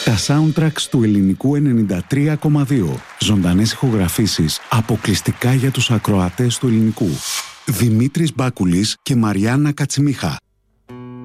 Τα soundtracks του ελληνικού 93,2. Ζωντανές ηχογραφήσεις αποκλειστικά για τους ακροατές του ελληνικού. Δημήτρης Μπάκουλης και Μαριάννα Κατσιμίχα.